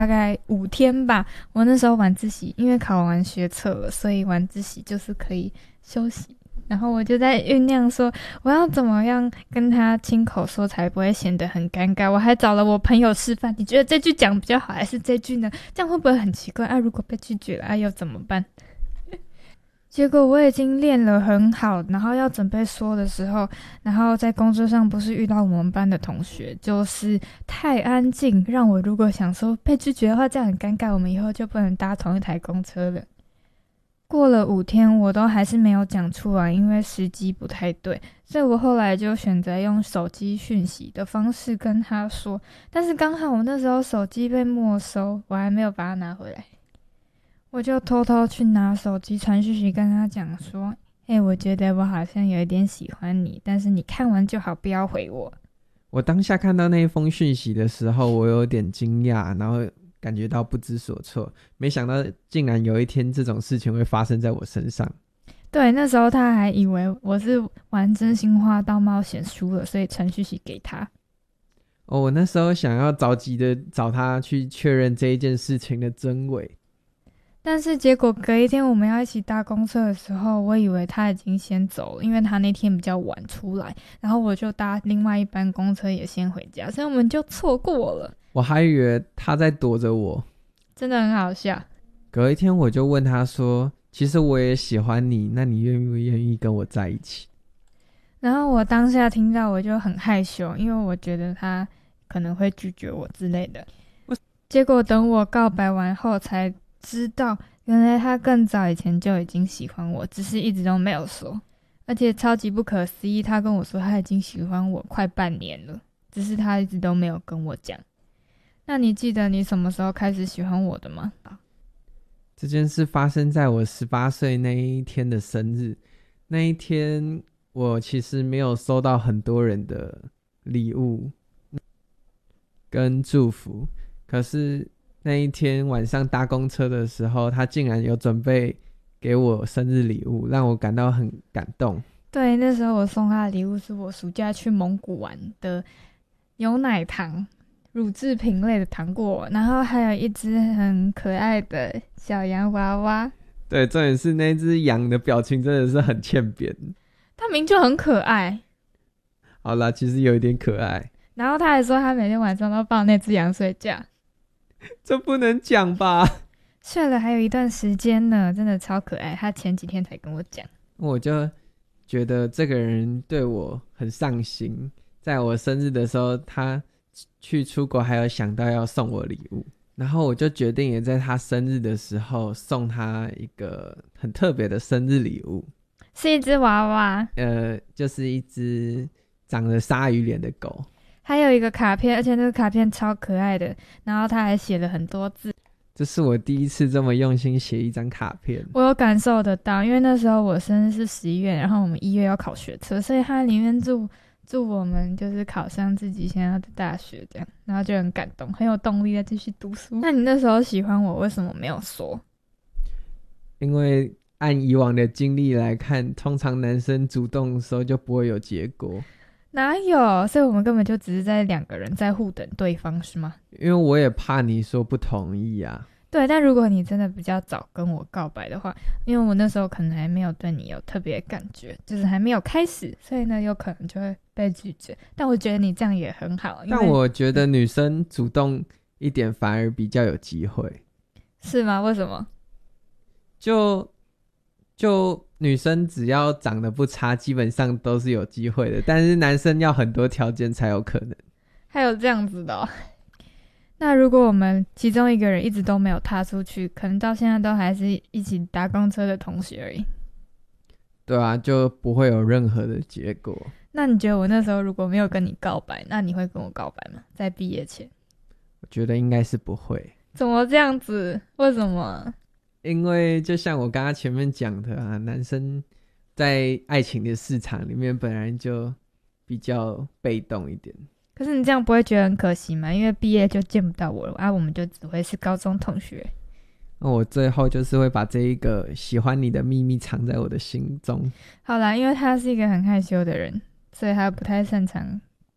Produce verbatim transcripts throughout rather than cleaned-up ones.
大概五天吧。我那时候晚自习，因为考完学测了，所以晚自习就是可以休息。然后我就在酝酿说，我要怎么样跟他亲口说才不会显得很尴尬。我还找了我朋友示范，你觉得这句讲比较好，还是这句呢？这样会不会很奇怪啊？如果被拒绝了，啊又怎么办？结果我已经练了很好，然后要准备说的时候，然后在公车上不是遇到我们班的同学，就是太安静，让我如果想说被拒绝的话，这样很尴尬，我们以后就不能搭同一台公车了。过了五天，我都还是没有讲出来，因为时机不太对，所以我后来就选择用手机讯息的方式跟他说，但是刚好我那时候手机被没收，我还没有把它拿回来。我就偷偷去拿手机传讯息跟他讲说，哎、欸，我觉得我好像有一点喜欢你，但是你看完就好，不要回我。 我当下看到那一封讯息的时候，我有点惊讶，然后感觉到不知所措，没想到竟然有一天这种事情会发生在我身上。 对，那时候他还以为我是玩真心话大冒险输了，所以传讯息给他。 哦，我那时候想要着急的找他去确认这一件事情的真伪。 但是结果隔一天我们要一起搭公车的时候，我以为他已经先走了，因为他那天比较晚出来，然后我就搭另外一班公车也先回家，所以我们就错过了。 我还以为他在躲着我， 真的很好笑。 隔一天我就问他说，其实我也喜欢你，那你愿不愿意跟我在一起？ 然后我当下听到我就很害羞，因为我觉得他可能会拒绝我之类的。结果等我告白完后才知道，原来他更早以前就已经喜欢我，只是一直都没有说。而且超级不可思议，他跟我说他已经喜欢我快半年了，只是他一直都没有跟我讲。那你记得你什么时候开始喜欢我的吗？ 这件事发生在我十八岁那一天的生日。那一天我其实没有收到很多人的礼物跟祝福，可是那一天晚上搭公车的时候，他竟然有准备给我生日礼物，让我感到很感动。 对，那时候我送他的礼物是我暑假去蒙古玩的牛奶糖，乳制品类的糖果，然后还有一只很可爱的小洋娃娃。 对，重点是那只羊的表情真的是很欠扁， 它明明就很可爱。 好啦，其实有一点可爱。 然后他还说他每天晚上都抱那只羊睡觉。 这不能讲吧？ 睡了还有一段时间呢，真的超可爱。他前几天才跟我讲， 我就觉得这个人对我很上心，在我生日的时候，他去出国还有想到要送我礼物，然后我就决定也在他生日的时候送他一个很特别的生日礼物， 是一只娃娃， 呃，就是一只长着鲨鱼脸的狗。 还有一个卡片，而且那个卡片超可爱的，然后他还写了很多字。 这是我第一次这么用心写一张卡片， 我有感受得到，因为那时候我生日是十一月，然后我们一月要考学测，所以他里面祝祝我们就是考上自己想要的大学这样，然后就很感动，很有动力再继续读书。那你那时候喜欢我，为什么没有说？ 因为按以往的经历来看，通常男生主动的时候就不会有结果。 哪有？所以我们根本就只是在两个人在互等对方，是吗？ 因为我也怕你说不同意啊。 对，但如果你真的比较早跟我告白的话，因为我那时候可能还没有对你有特别的感觉，就是还没有开始，所以呢有可能就会被拒绝。但我觉得你这样也很好。 但我觉得女生主动一点反而比较有机会。 是吗？为什么？ 就就女生只要长得不差，基本上都是有机会的，但是男生要很多条件才有可能。 还有这样子的哦。那如果我们其中一个人一直都没有踏出去，可能到现在都还是一起搭公车的同学而已。 对啊，就不会有任何的结果。 那你觉得我那时候如果没有跟你告白，那你会跟我告白吗？在毕业前？ 我觉得应该是不会。 怎么这样子？为什么？ 因为就像我刚刚前面讲的啊，男生在爱情的市场里面本来就比较被动一点。 可是你这样不会觉得很可惜吗？因为毕业就见不到我了啊，我们就只会是高中同学。 那我最后就是会把这一个喜欢你的秘密藏在我的心中。 好啦，因为他是一个很害羞的人，所以他不太擅长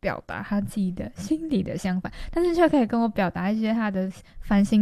表达他自己的心里的想法，但是却可以跟我表达一些他的烦心